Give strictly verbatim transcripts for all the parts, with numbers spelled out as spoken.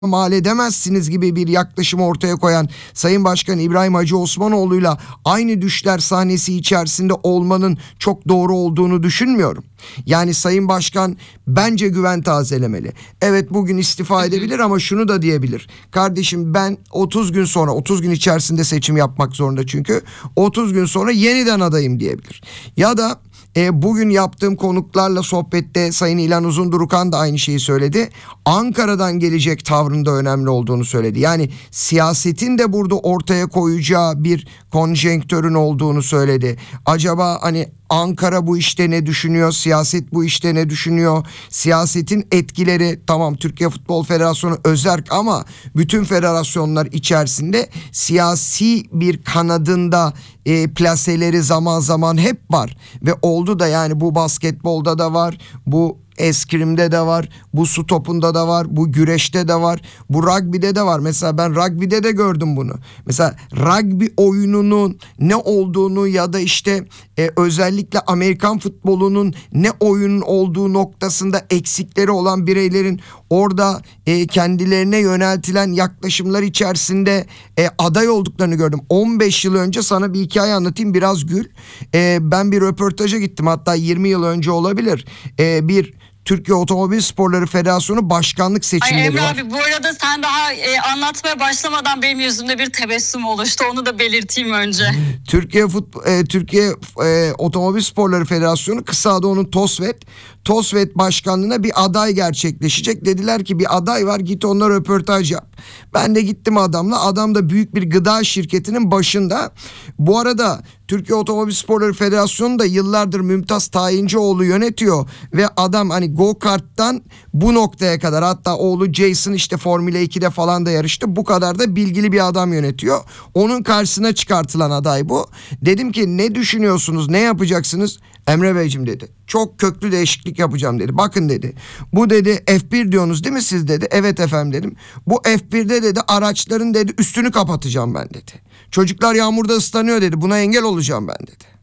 mal edemezsiniz gibi bir yaklaşımı ortaya koyan Sayın Başkan İbrahim Hacı Osmanoğlu'yla aynı düşler sahnesi içerisinde olmanın çok doğru olduğunu düşünmüyorum. Yani Sayın Başkan bence güven tazelemeli. Evet, bugün istifa edebilir ama şunu da diyebilir. Kardeşim, ben otuz gün sonra, otuz gün içerisinde seçim yapmak zorunda çünkü. otuz gün sonra yeniden adayım diyebilir. Ya da E, bugün yaptığım konuklarla sohbette Sayın İlhan Uzundurukan da aynı şeyi söyledi. Ankara'dan gelecek tavrında önemli olduğunu söyledi. Yani siyasetin de burada ortaya koyacağı bir konjonktörün olduğunu söyledi. Acaba hani Ankara bu işte ne düşünüyor? Siyaset bu işte ne düşünüyor? Siyasetin etkileri, tamam Türkiye Futbol Federasyonu özerk ama bütün federasyonlar içerisinde siyasi bir kanadında e, plaseleri zaman zaman hep var. Ve oldu da, yani bu basketbolda da var, bu eskrimde de var, bu su topunda da var, bu güreşte de var, bu rugby'de de var. Mesela ben rugby'de de gördüm bunu. Mesela rugby oyununun ne olduğunu ya da işte e, özellikle Amerikan futbolunun ne oyunun olduğu noktasında eksikleri olan bireylerin orada e, kendilerine yöneltilen yaklaşımlar içerisinde e, aday olduklarını gördüm. on beş yıl önce sana bir hikaye anlatayım, biraz gül. E, ben bir röportaja gittim, hatta yirmi yıl önce olabilir. E, bir Türkiye Otomobil Sporları Federasyonu başkanlık seçimleri Ay Emre var. abi, bu arada sen daha e, anlatmaya başlamadan benim yüzümde bir tebessüm oluştu. Onu da belirteyim önce. Türkiye Futbol e, Türkiye e, Otomobil Sporları Federasyonu, kısa adı onun TOSVET. TOSVET başkanlığına bir aday gerçekleşecek. Dediler ki bir aday var, git onunla röportaj yap. Ben de gittim adamla. Adam da büyük bir gıda şirketinin başında. Bu arada Türkiye Otomobil Sporları Federasyonu da yıllardır Mümtaz Tayincioğlu yönetiyor ve adam hani go karttan bu noktaya kadar, hatta oğlu Jason işte Formula ikide falan da yarıştı. Bu kadar da bilgili bir adam yönetiyor. Onun karşısına çıkartılan aday bu. Dedim ki ne düşünüyorsunuz, ne yapacaksınız? Emre Beyciğim dedi, çok köklü değişiklik yapacağım dedi. Bakın dedi, bu dedi F bir diyorsunuz değil mi siz dedi. Evet efendim dedim. Bu F birde dedi araçların dedi üstünü kapatacağım ben dedi. Çocuklar yağmurda ıslanıyor dedi, buna engel olacağım ben dedi.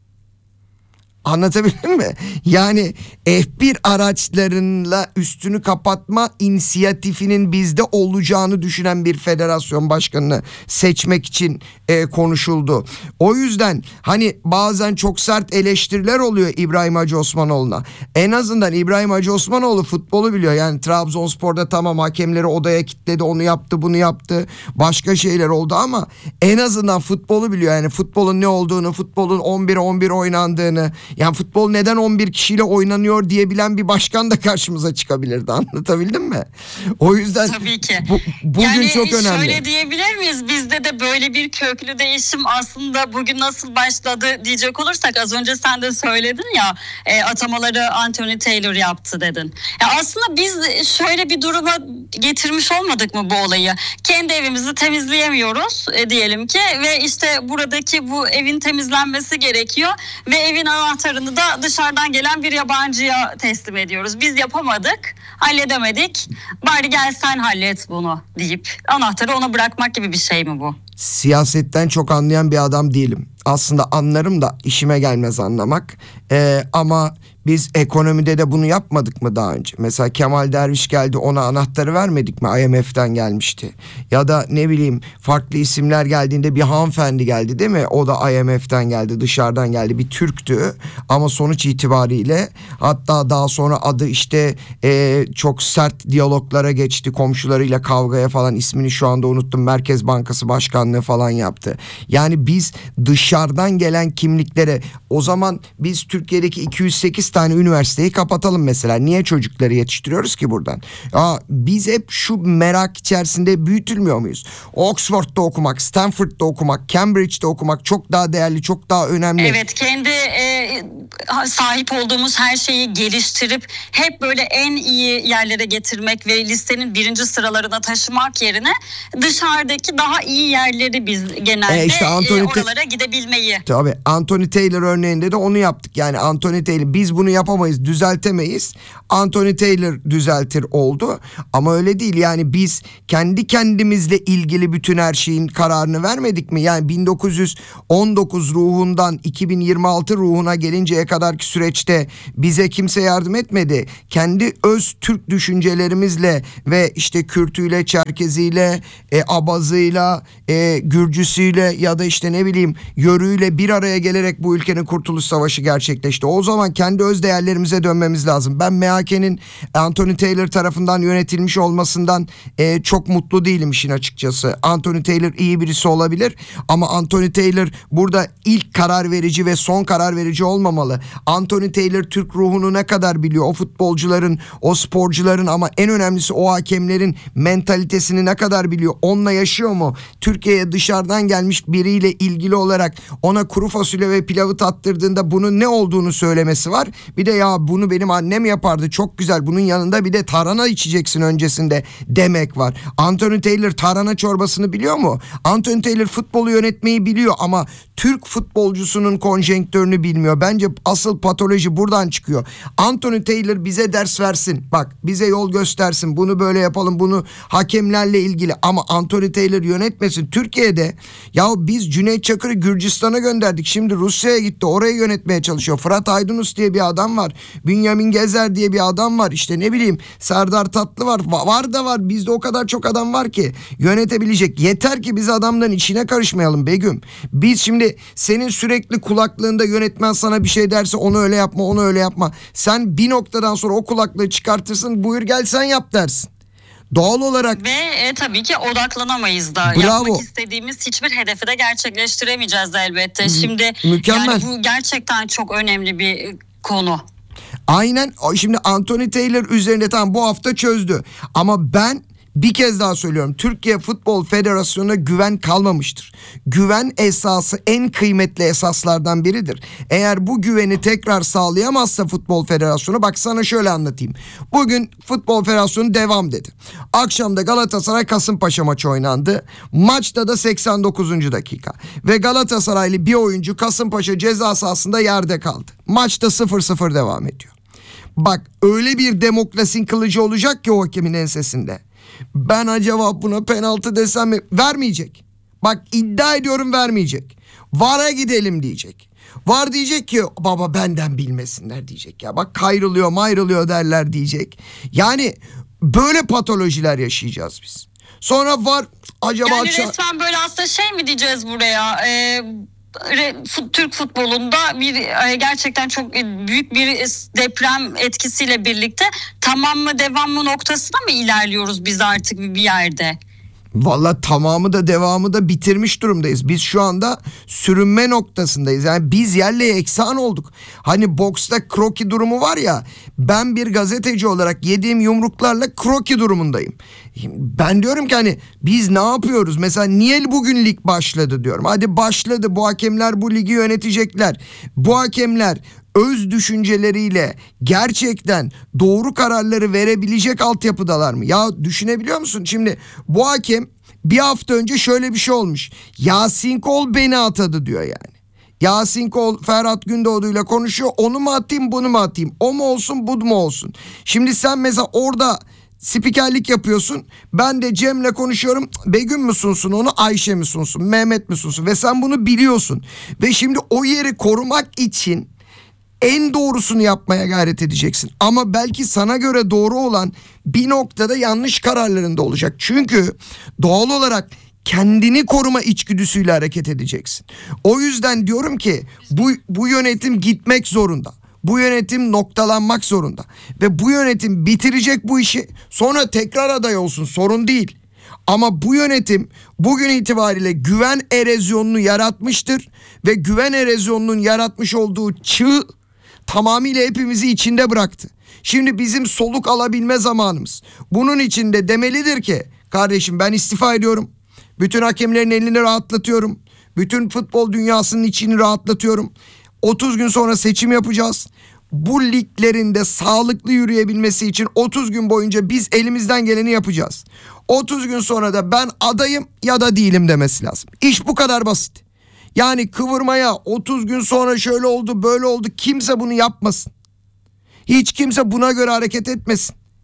Anlatabildim mi? Yani F bir araçlarıyla üstünü kapatma inisiyatifinin bizde olacağını düşünen bir federasyon başkanını seçmek için e, konuşuldu. O yüzden hani bazen çok sert eleştiriler oluyor İbrahim Hacı Osmanoğlu'na. En azından İbrahim Hacı Osmanoğlu futbolu biliyor. Yani Trabzonspor'da tamam hakemleri odaya kilitledi, onu yaptı, bunu yaptı. Başka şeyler oldu ama en azından futbolu biliyor. Yani futbolun ne olduğunu, futbolun on bire on bir oynandığını, yani futbol neden on bir kişiyle oynanıyor diyebilen bir başkan da karşımıza çıkabilirdi. Anlatabildim mi? O yüzden tabii ki. Bu, bugün yani çok önemli. Şöyle diyebilir miyiz? Bizde de böyle bir köklü değişim aslında bugün nasıl başladı diyecek olursak, az önce sen de söyledin ya, e, atamaları Anthony Taylor yaptı dedin. Ya aslında biz şöyle bir duruma getirmiş olmadık mı bu olayı? Kendi evimizi temizleyemiyoruz e, diyelim ki ve işte buradaki bu evin temizlenmesi gerekiyor ve evin anahtarını da dışarıdan gelen bir yabancıya teslim ediyoruz. Biz yapamadık, halledemedik. Bari gel sen hallet bunu deyip anahtarı ona bırakmak gibi bir şey mi bu? Siyasetten çok anlayan bir adam değilim. Aslında anlarım da işime gelmez anlamak. Ee, ama biz ekonomide de bunu yapmadık mı daha önce? Mesela Kemal Derviş geldi, ona anahtarı vermedik mi? I M F'den gelmişti. Ya da ne bileyim farklı isimler geldiğinde bir hanımefendi geldi değil mi? O da I M F'den geldi, dışarıdan geldi. Bir Türktü ama sonuç itibariyle, hatta daha sonra adı işte e, çok sert diyaloglara geçti. Komşularıyla kavgaya falan, ismini şu anda unuttum. Merkez Bankası Başkanlığı falan yaptı. Yani biz dışarıdan gelen kimliklere, o zaman biz Türkiye'deki iki yüz sekiz tane üniversiteyi kapatalım mesela. Niye çocukları yetiştiriyoruz ki buradan? Ya biz hep şu merak içerisinde büyütülmüyor muyuz? Oxford'da okumak, Stanford'da okumak, Cambridge'de okumak çok daha değerli, çok daha önemli. Evet, kendi e, sahip olduğumuz her şeyi geliştirip hep böyle en iyi yerlere getirmek ve listenin birinci sıralarına taşımak yerine dışarıdaki daha iyi yerleri biz genelde e işte Anthony e, oralara gidebilmeyi. Tabii Anthony Taylor örneğinde de onu yaptık. Yani Anthony Taylor, biz bunu yapamayız, düzeltemeyiz. Anthony Taylor düzeltir oldu. Ama öyle değil. Yani biz kendi kendimizle ilgili bütün her şeyin kararını vermedik mi? Yani bin dokuz yüz on dokuz ruhundan iki bin yirmi altı ruhuna gelinceye şimdiye kadarki süreçte bize kimse yardım etmedi. Kendi öz Türk düşüncelerimizle ve işte Kürtüyle, Çerkeziyle, e, Abazıyla, e, Gürcüsüyle ya da işte ne bileyim Yörüyle bir araya gelerek bu ülkenin kurtuluş savaşı gerçekleşti. O zaman kendi öz değerlerimize dönmemiz lazım. Ben M H K'nin Anthony Taylor tarafından yönetilmiş olmasından e, çok mutlu değilim işin açıkçası. Anthony Taylor iyi birisi olabilir ama Anthony Taylor burada ilk karar verici ve son karar verici olmamalı. Anthony Taylor Türk ruhunu ne kadar biliyor? O futbolcuların, o sporcuların ama en önemlisi o hakemlerin mentalitesini ne kadar biliyor? Onunla yaşıyor mu? Türkiye'ye dışarıdan gelmiş biriyle ilgili olarak ona kuru fasulye ve pilavı tattırdığında bunun ne olduğunu söylemesi var. Bir de ya bunu benim annem yapardı, çok güzel, bunun yanında bir de tarhana içeceksin öncesinde demek var. Anthony Taylor tarhana çorbasını biliyor mu? Anthony Taylor futbolu yönetmeyi biliyor ama Türk futbolcusunun konjonktürünü bilmiyor. Bence asıl patoloji buradan çıkıyor. Anthony Taylor bize ders versin. Bak, bize yol göstersin. Bunu böyle yapalım. Bunu hakemlerle ilgili ama Anthony Taylor yönetmesin. Türkiye'de ya biz Cüneyt Çakır'ı Gürcistan'a gönderdik. Şimdi Rusya'ya gitti. Orayı yönetmeye çalışıyor. Fırat Aydınus diye bir adam var. Bünyamin Gezer diye bir adam var. İşte ne bileyim Serdar Tatlı var. Var da var. Bizde o kadar çok adam var ki yönetebilecek. Yeter ki biz adamların içine karışmayalım Begüm. Biz şimdi senin sürekli kulaklığında yönetmen sana bir şey derse onu öyle yapma, onu öyle yapma. Sen bir noktadan sonra o kulaklığı çıkartırsın, buyur gel sen yap dersin. Doğal olarak. Ve e, tabii ki odaklanamayız da. Bravo. Yapmak istediğimiz hiçbir hedefi de gerçekleştiremeyeceğiz elbette. Şimdi Mükemmel. yani bu gerçekten çok önemli bir e, konu. Aynen. Şimdi Anthony Taylor üzerinde tamam bu hafta çözdü. Ama ben bir kez daha söylüyorum. Türkiye Futbol Federasyonu'na güven kalmamıştır. Güven esası en kıymetli esaslardan biridir. Eğer bu güveni tekrar sağlayamazsa Futbol Federasyonu, bak sana şöyle anlatayım. Bugün Futbol Federasyonu devam dedi. Akşamda Galatasaray Kasımpaşa maçı oynandı. Maçta da seksen dokuzuncu dakika. Ve Galatasaraylı bir oyuncu Kasımpaşa ceza sahasında yerde kaldı. Maçta sıfır sıfır devam ediyor. Bak öyle bir demokrasinin kılıcı olacak ki o hakemin ensesinde. Ben acaba buna penaltı desem mi? Vermeyecek. Bak iddia ediyorum vermeyecek. VAR'a gidelim diyecek. VAR diyecek ki baba benden bilmesinler diyecek ya. Bak kayrılıyor mayrılıyor derler diyecek. Yani böyle patolojiler yaşayacağız biz. Sonra VAR acaba... Yani akşam... resmen böyle aslında şey mi diyeceğiz buraya? Ee, Türk futbolunda bir gerçekten çok büyük bir deprem etkisiyle birlikte tamam mı devam mı noktasına mı ilerliyoruz biz artık bir yerde? Valla tamamı da devamı da bitirmiş durumdayız. Biz şu anda sürünme noktasındayız. Yani biz yerle eksan olduk. Hani boksta kroki durumu var ya, ben bir gazeteci olarak yediğim yumruklarla kroki durumundayım. Ben diyorum ki hani biz ne yapıyoruz? Mesela niye bugün lig başladı diyorum. Hadi başladı, bu hakemler bu ligi yönetecekler. Bu hakemler öz düşünceleriyle gerçekten doğru kararları verebilecek altyapıdalar mı? Ya düşünebiliyor musun? Şimdi bu hakem bir hafta önce şöyle bir şey olmuş. Yasin Kol beni atadı diyor yani. Yasin Kol Ferhat Gündoğdu'yla konuşuyor. Onu mu atayım bunu mu atayım? O mu olsun bu mu olsun? Şimdi sen mesela orada spikerlik yapıyorsun. Ben de Cem'le konuşuyorum. Begüm mü sunsun onu, Ayşe mi sunsun, Mehmet mi sunsun? Ve sen bunu biliyorsun. Ve şimdi o yeri korumak için en doğrusunu yapmaya gayret edeceksin. Ama belki sana göre doğru olan bir noktada yanlış kararlarında olacak. Çünkü doğal olarak kendini koruma içgüdüsüyle hareket edeceksin. O yüzden diyorum ki bu, bu yönetim gitmek zorunda. Bu yönetim noktalanmak zorunda. Ve bu yönetim bitirecek bu işi, sonra tekrar aday olsun, sorun değil. Ama bu yönetim bugün itibariyle güven erozyonunu yaratmıştır. Ve güven erozyonunun yaratmış olduğu çığ tamamıyla hepimizi içinde bıraktı. Şimdi bizim soluk alabilme zamanımız. Bunun için de demelidir ki kardeşim ben istifa ediyorum. Bütün hakemlerin elini rahatlatıyorum. Bütün futbol dünyasının içini rahatlatıyorum. otuz gün sonra seçim yapacağız. Bu liglerin de sağlıklı yürüyebilmesi için otuz gün boyunca biz elimizden geleni yapacağız. otuz gün sonra da ben adayım ya da değilim demesi lazım. İş bu kadar basit. Yani kıvırmaya otuz gün sonra şöyle oldu böyle oldu kimse bunu yapmasın. Hiç kimse buna göre hareket etmesin.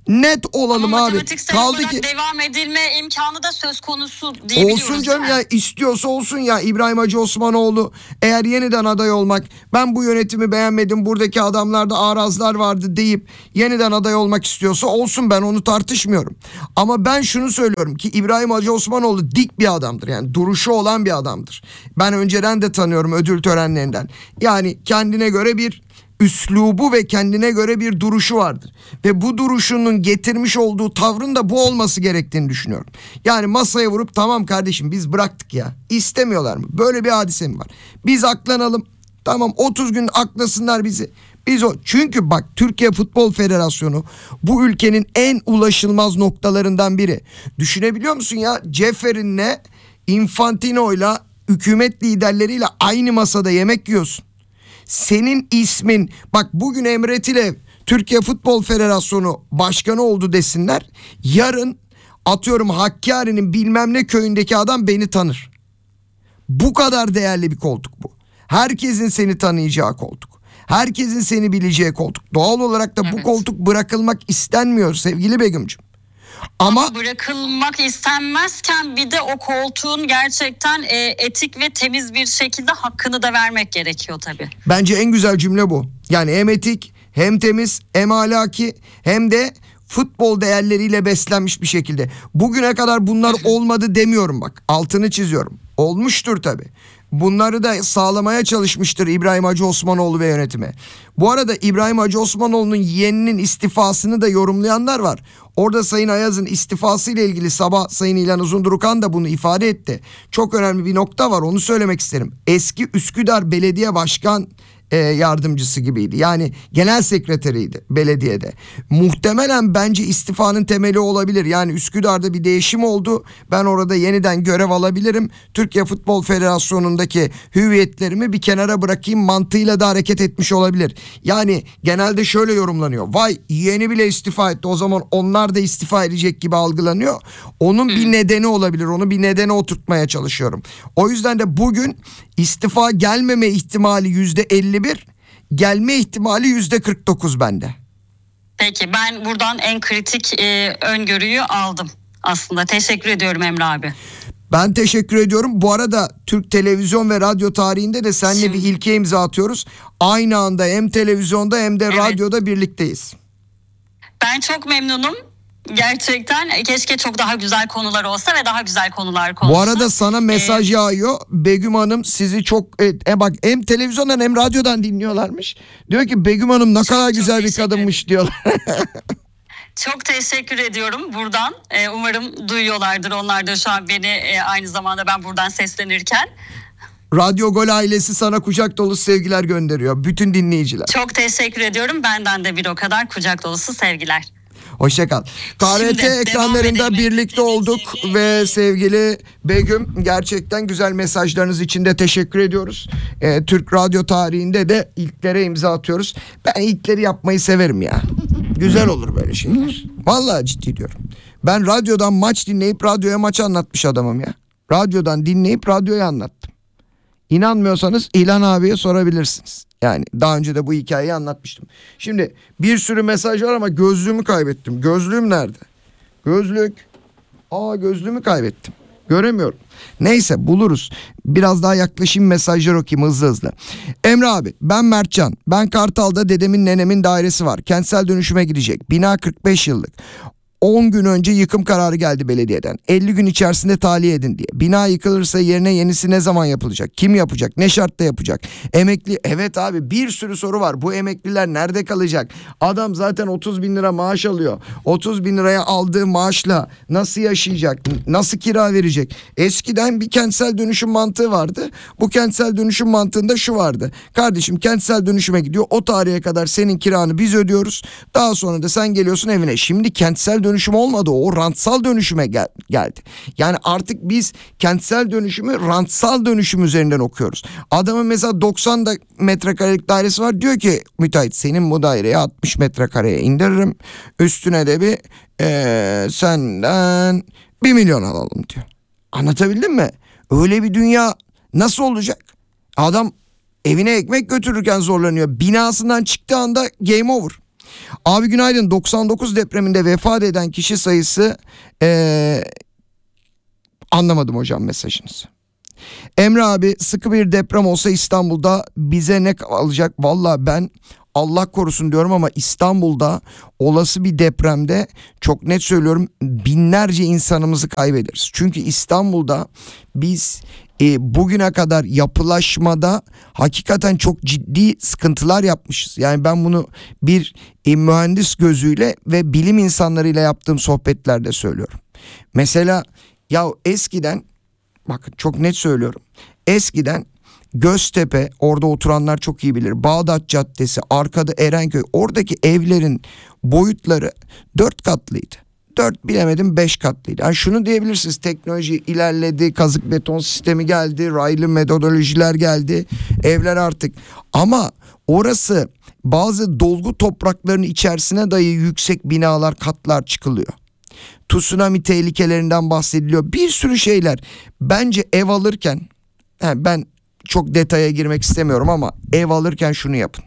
Net olalım Ama abi. matematiksel Kaldı olarak ki devam edilme imkanı da söz konusu diyebiliyoruz. olsun canım değil mi? ya, istiyorsa olsun ya. İbrahim Hacı Osmanoğlu eğer yeniden aday olmak, ben bu yönetimi beğenmedim, buradaki adamlarda arazlar vardı deyip yeniden aday olmak istiyorsa olsun, ben onu tartışmıyorum. Ama ben şunu söylüyorum ki İbrahim Hacı Osmanoğlu dik bir adamdır, yani duruşu olan bir adamdır. Ben önceden de tanıyorum ödül törenlerinden. Yani kendine göre bir üslubu ve kendine göre bir duruşu vardır. Ve bu duruşunun getirmiş olduğu tavrın da bu olması gerektiğini düşünüyorum. Yani masaya vurup tamam kardeşim biz bıraktık ya, İstemiyorlar mı? Böyle bir hadise mi var? Biz aklanalım. Tamam, otuz gün aklasınlar bizi. Biz o, çünkü bak, Türkiye Futbol Federasyonu bu ülkenin en ulaşılmaz noktalarından biri. Düşünebiliyor musun ya? Cefer'inle, Infantino'yla, hükümet liderleriyle aynı masada yemek yiyorsun. Senin ismin, bak bugün Emre Tilev Türkiye Futbol Federasyonu Başkanı oldu desinler, yarın atıyorum Hakkari'nin bilmem ne köyündeki adam beni tanır. Bu kadar değerli bir koltuk bu. Herkesin seni tanıyacağı koltuk. Herkesin seni bileceği koltuk. Doğal olarak da bu Evet. koltuk bırakılmak istenmiyor sevgili Begüm'cüğüm. Ama, Ama bırakılmak istenmezken bir de o koltuğun gerçekten e, etik ve temiz bir şekilde hakkını da vermek gerekiyor tabii. bence en güzel cümle bu. Yani hem etik, hem temiz, hem ahlaki, hem de futbol değerleriyle beslenmiş bir şekilde. Bugüne kadar bunlar olmadı demiyorum bak. Altını çiziyorum. Olmuştur tabii. Bunları da sağlamaya çalışmıştır İbrahim Hacı Osmanoğlu ve yönetimi. Bu arada İbrahim Hacı Osmanoğlu'nun yeğeninin istifasını da yorumlayanlar var. Orada Sayın Ayaz'ın istifası ile ilgili sabah Sayın İlhan Uzundurukan da bunu ifade etti. Çok önemli bir nokta var, onu söylemek isterim. Eski Üsküdar Belediye Başkan e, yardımcısı gibiydi. Yani genel sekreteriydi belediyede. Muhtemelen bence istifanın temeli olabilir. Yani Üsküdar'da bir değişim oldu. Ben orada yeniden görev alabilirim. Türkiye Futbol Federasyonu'ndaki hüviyetlerimi bir kenara bırakayım mantığıyla da hareket etmiş olabilir. Yani genelde şöyle yorumlanıyor. Vay, yeni bile istifa etti, o zaman onlar da istifa edecek gibi algılanıyor. Onun bir nedeni olabilir. Onu bir nedene oturtmaya çalışıyorum. O yüzden de bugün istifa gelmeme ihtimali yüzde elli bir, gelme ihtimali yüzde kırk dokuz bende. Peki, ben buradan en kritik e, öngörüyü aldım aslında. Teşekkür ediyorum Emre abi. Ben teşekkür ediyorum. Bu arada Türk televizyon ve radyo tarihinde de seninle Şimdi- bir ilke imza atıyoruz. Aynı anda hem televizyonda hem de Evet. radyoda birlikteyiz. Ben çok memnunum. Gerçekten keşke çok daha güzel konular olsa ve daha güzel konular konuşsa. Bu arada sana mesaj yağıyor. Begüm Hanım sizi çok e, e bak, hem televizyondan hem radyodan dinliyorlarmış. Diyor ki Begüm Hanım ne kadar çok güzel bir teşekkür kadınmış diyorlar. Çok teşekkür ediyorum buradan. Ee, umarım duyuyorlardır onlar da şu an beni, e, aynı zamanda ben buradan seslenirken. Radyo Gol ailesi sana kucak dolusu sevgiler gönderiyor. Bütün dinleyiciler. Çok teşekkür ediyorum. Benden de bir o kadar kucak dolusu sevgiler. Hoşça kal. K R T Şimdi devam ekranlarında edelim. birlikte olduk ve sevgili Begüm, gerçekten güzel mesajlarınız için de teşekkür ediyoruz. Ee, Türk radyo tarihinde de ilklere imza atıyoruz. Ben ilkleri yapmayı severim ya. Güzel olur böyle şeyler. Vallahi ciddi diyorum. Ben radyodan maç dinleyip radyoya maç anlatmış adamım ya. Radyodan dinleyip radyoya anlattım. İnanmıyorsanız İlhan abiye sorabilirsiniz. Yani daha önce de bu hikayeyi anlatmıştım. Şimdi bir sürü mesaj var ama gözlüğümü kaybettim. Gözlüğüm nerede? Gözlük. Aa, gözlüğümü kaybettim. Göremiyorum. Neyse, buluruz. Biraz daha yaklaşayım, mesajları okuyayım hızlı hızlı. Emre abi, ben Mertcan. Ben Kartal'da dedemin nenemin dairesi var. Kentsel dönüşüme gidecek. Bina kırk beş yıllık. on gün önce yıkım kararı geldi belediyeden. elli gün içerisinde tahliye edin diye. Bina yıkılırsa yerine yenisi ne zaman yapılacak? Kim yapacak? Ne şartta yapacak? Emekli, evet abi, bir sürü soru var. Bu emekliler nerede kalacak? Adam zaten otuz bin lira maaş alıyor. otuz bin liraya aldığı maaşla nasıl yaşayacak? Nasıl kira verecek? Eskiden bir kentsel dönüşüm mantığı vardı. Bu kentsel dönüşüm mantığında şu vardı. Kardeşim, kentsel dönüşüme gidiyor. O tarihe kadar senin kiranı biz ödüyoruz. Daha sonra da sen geliyorsun evine. Şimdi kentsel dönüşüm olmadı, o rantsal dönüşüme gel- geldi. Yani artık biz kentsel dönüşümü rantsal dönüşüm üzerinden okuyoruz. Adamın mesela doksan da metrekarelik dairesi var, diyor ki müteahhit senin bu daireyi altmış metrekareye indiririm, üstüne de bir ee, senden bir milyon alalım diyor. Anlatabildim mi? Öyle bir dünya nasıl olacak? Adam evine ekmek götürürken zorlanıyor. Binasından çıktığı anda game over. Abi günaydın. doksan dokuz depreminde vefat eden kişi sayısı ee, anlamadım hocam mesajınızı. Emre abi, sıkı bir deprem olsa İstanbul'da bize ne kalacak? Valla ben Allah korusun diyorum ama İstanbul'da olası bir depremde çok net söylüyorum binlerce insanımızı kaybederiz. Çünkü İstanbul'da biz e, bugüne kadar yapılaşmada hakikaten çok ciddi sıkıntılar yapmışız. Yani ben bunu bir e, mühendis gözüyle ve bilim insanlarıyla yaptığım sohbetlerde söylüyorum. Mesela ya eskiden, bakın çok net söylüyorum, eskiden Göztepe, orada oturanlar çok iyi bilir, Bağdat Caddesi, arkada Erenköy, oradaki evlerin boyutları dört katlıydı. Dört bilemedim beş katlıydı. Yani şunu diyebilirsiniz, teknoloji ilerledi, kazık beton sistemi geldi, raylı metodolojiler geldi, evler artık, ama orası bazı dolgu topraklarının içerisine dahi yüksek binalar, katlar çıkılıyor. Tsunami tehlikelerinden bahsediliyor, bir sürü şeyler. Bence ev alırken, yani ben çok detaya girmek istemiyorum ama ev alırken şunu yapın.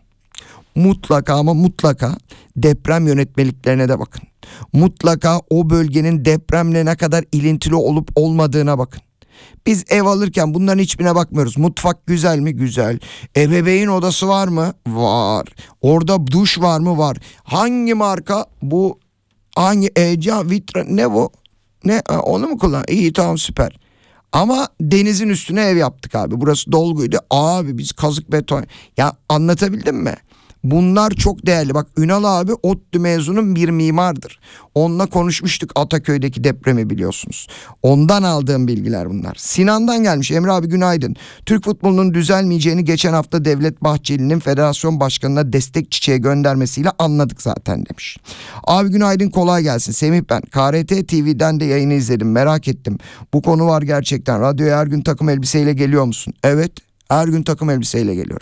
Mutlaka ama mutlaka deprem yönetmeliklerine de bakın. Mutlaka o bölgenin depremle ne kadar ilintili olup olmadığına bakın. Biz ev alırken bunların hiçbirine bakmıyoruz. Mutfak güzel mi? Güzel. Ebeveyn odası var mı? Var. Orada duş var mı? Var. Hangi marka bu? Hangi Eca, Vitra, ne bu? Ne? Onu mu kullan? İyi, tamam, süper. Ama denizin üstüne ev yaptık abi. Burası dolguydu. Abi biz kazık beton. Ya anlatabildim mi? Bunlar çok değerli. Bak Ünal abi ODTÜ mezunu bir mimardır. Onunla konuşmuştuk Ataköy'deki depremi, biliyorsunuz. Ondan aldığım bilgiler bunlar. Sinan'dan gelmiş. Emre abi günaydın. Türk futbolunun düzelmeyeceğini geçen hafta Devlet Bahçeli'nin federasyon başkanına destek çiçeği göndermesiyle anladık zaten demiş. Abi günaydın, kolay gelsin. Semih ben. K R T T V'den de yayını izledim. Merak ettim. Bu konu var gerçekten. Radyoya her gün takım elbiseyle geliyor musun? Evet. Her gün takım elbiseyle geliyorum.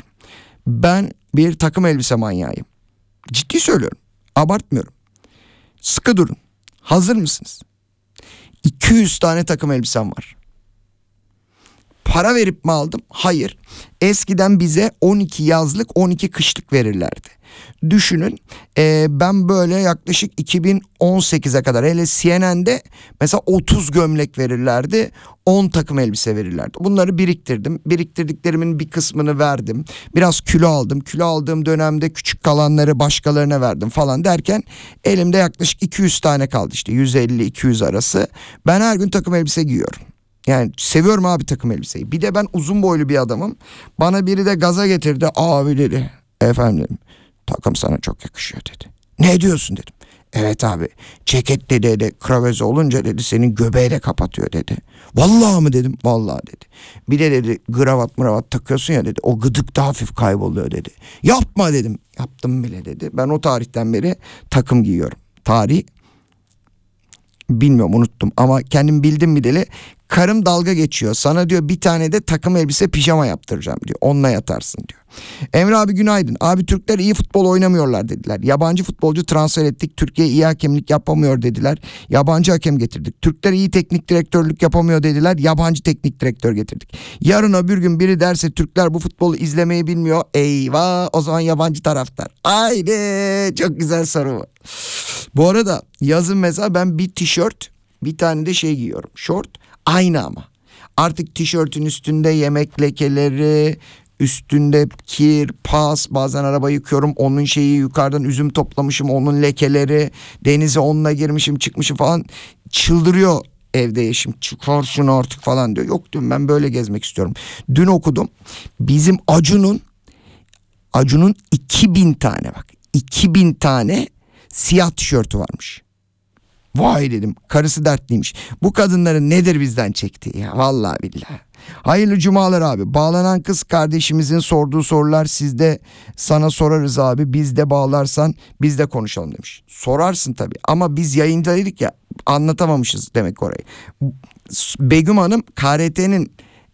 Ben bir takım elbise manyağıyım. Ciddi söylüyorum. Abartmıyorum. Sıkı durun. Hazır mısınız? iki yüz tane takım elbisem var. Para verip mi aldım? Hayır. Eskiden bize on iki yazlık on iki kışlık verirlerdi. Düşünün e, ben böyle yaklaşık iki bin on sekize kadar, hele C N N'de mesela otuz gömlek verirlerdi, on takım elbise verirlerdi. Bunları biriktirdim. Biriktirdiklerimin bir kısmını verdim. Biraz kilo aldım. Kilo aldığım dönemde küçük kalanları başkalarına verdim falan derken elimde yaklaşık iki yüz tane kaldı, işte yüz elli iki yüz arası. Ben her gün takım elbise giyiyorum. Yani seviyorum abi takım elbiseyi. Bir de ben uzun boylu bir adamım. Bana biri de gaza getirdi. Abi dedi, efendim takım sana çok yakışıyor dedi. Ne diyorsun dedim. Evet abi, ceket dedi, dedi kraveze olunca dedi senin göbeği de kapatıyor dedi. Vallahi mı dedim. Vallahi dedi. Bir de dedi kravat mıravat takıyorsun ya dedi, o gıdık da hafif kayboluyor dedi. Yapma dedim. Yaptım bile dedi. Ben o tarihten beri takım giyiyorum. Tarih bilmiyorum, unuttum ama kendim bildim bileli. Karım dalga geçiyor. Sana diyor bir tane de takım elbise pijama yaptıracağım diyor. Onunla yatarsın diyor. Emre abi günaydın. Abi Türkler iyi futbol oynamıyorlar dediler. Yabancı futbolcu transfer ettik. Türkiye iyi hakemlik yapamıyor dediler. Yabancı hakem getirdik. Türkler iyi teknik direktörlük yapamıyor dediler. Yabancı teknik direktör getirdik. Yarın öbür gün biri derse Türkler bu futbolu izlemeyi bilmiyor. Eyvah, o zaman yabancı taraftar. Haydi, çok güzel soru bu. Bu arada yazın mesela ben bir tişört, bir tane de şey giyiyorum. Şort. Aynı ama. Artık tişörtün üstünde yemek lekeleri, üstünde kir, pas, bazen araba yıkıyorum, onun şeyi, yukarıdan üzüm toplamışım, onun lekeleri, denize onunla girmişim çıkmışım falan, çıldırıyor evde eşim, çıkar şunu artık falan diyor. Yok diyorum, ben böyle gezmek istiyorum. Dün okudum, bizim Acun'un Acun'un iki bin tane, bak iki bin tane siyah tişörtü varmış. Vay dedim, karısı dertliymiş. Bu kadınların nedir bizden çektiği ya, vallahi billahi. Hayırlı cumalar abi. Bağlanan kız kardeşimizin sorduğu sorular sizde, sana sorarız abi. Biz de bağlarsan biz de konuşalım demiş. Sorarsın tabii ama biz yayındaydık ya, anlatamamışız demek orayı. Begüm Hanım K R T'nin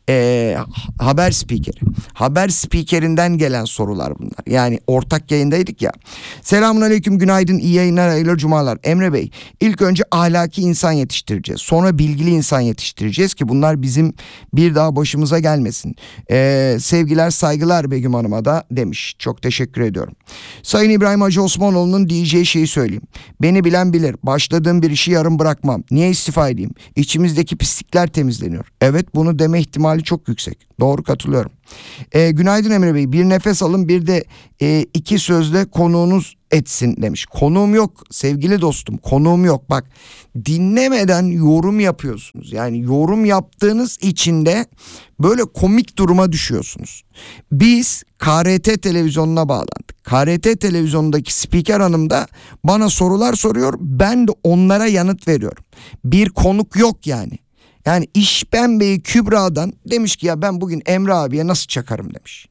Ee, haber spikeri. Haber spikerinden gelen sorular bunlar. Yani ortak yayındaydık ya. Selamünaleyküm, günaydın, iyi yayınlar, hayırlı cumalar. Emre Bey, ilk önce ahlaki insan yetiştireceğiz. Sonra bilgili insan yetiştireceğiz ki bunlar bizim bir daha başımıza gelmesin. Ee, sevgiler, saygılar Begüm Hanım'a da demiş. Çok teşekkür ediyorum. Sayın İbrahim Hacı Osmanoğlu'nun diyeceği şeyi söyleyeyim. Beni bilen bilir. Başladığım bir işi yarım bırakmam. Niye istifa edeyim? İçimizdeki pislikler temizleniyor. Evet, bunu deme ihtimali çok yüksek. Doğru, katılıyorum. Ee, günaydın Emre Bey. Bir nefes alın, bir de e, iki sözle konuğunuz etsin demiş. Konuğum yok sevgili dostum. Konuğum yok. Bak, dinlemeden yorum yapıyorsunuz. Yani yorum yaptığınız için de böyle komik duruma düşüyorsunuz. Biz K R T televizyonuna bağlandık. K R T televizyonundaki spiker hanım da bana sorular soruyor. Ben de onlara yanıt veriyorum. Bir konuk yok yani. Yani İşben Bey Kübra'dan demiş ki ya ben bugün Emre abiye nasıl çakarım demiş.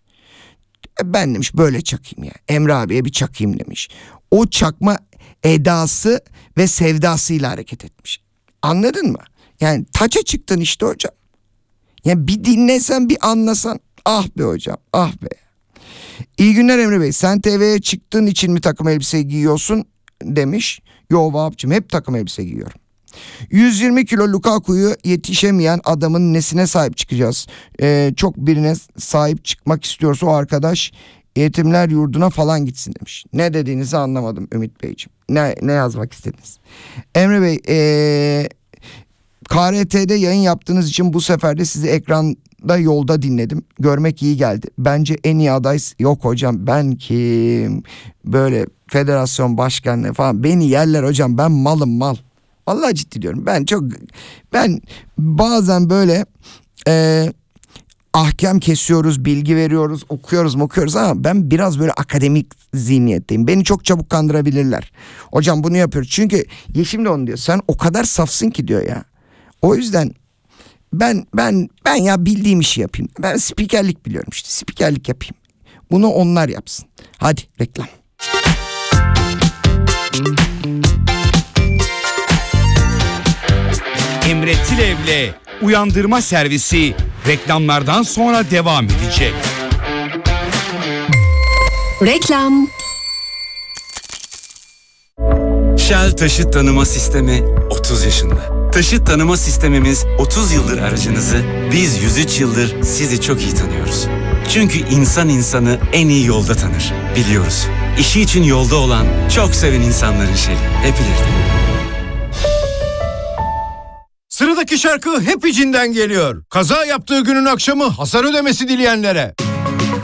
Ben demiş böyle çakayım ya. Emre abiye bir çakayım demiş. O çakma edası ve sevdasıyla hareket etmiş. Anladın mı? Yani taça çıktın işte hocam. Yani bir dinlesen, bir anlasan. Ah be hocam, ah be. İyi günler Emre Bey. Sen T V'ye çıktığın için mi takım elbise giyiyorsun demiş. Yo Vahap'cığım, hep takım elbise giyiyorum. yüz yirmi kilo Lukaku'yu yetişemeyen adamın nesine sahip çıkacağız? Ee, çok birine sahip çıkmak istiyorsa o arkadaş yetimler yurduna falan gitsin demiş. Ne dediğinizi anlamadım Ümit Beyciğim. Ne, ne yazmak istediniz? Emre Bey, ee, K R T'de yayın yaptığınız için bu sefer de sizi ekranda yolda dinledim. Görmek iyi geldi. Bence en iyi aday yok hocam. Ben kim? Böyle federasyon başkanlığı falan. Beni yerler hocam. Ben malım mal. Vallahi ciddi diyorum. Ben çok ben bazen böyle e, ahkam kesiyoruz, bilgi veriyoruz, okuyoruz, okuyoruz ama ben biraz böyle akademik zihniyetteyim. Beni çok çabuk kandırabilirler. Hocam bunu yapıyoruz. Çünkü Yeşim de onu diyor. Sen o kadar safsın ki diyor ya. O yüzden ben ben ben ya bildiğim işi yapayım. Ben spikerlik biliyorum işte. Spikerlik yapayım. Bunu onlar yapsın. Hadi reklam. Emre Tilev'le Uyandırma Servisi reklamlardan sonra devam edecek. Reklam. Shell Taşıt Tanıma Sistemi otuz yaşında. Taşıt tanıma sistemimiz otuz yıldır aracınızı, biz yüz üç yıldır sizi çok iyi tanıyoruz. Çünkü insan insanı en iyi yolda tanır, biliyoruz. İşi için yolda olan, çok seven insanların şeyi. Hep ileride. Sıradaki şarkı hep içinden geliyor. Kaza yaptığı günün akşamı hasar ödemesi dileyenlere.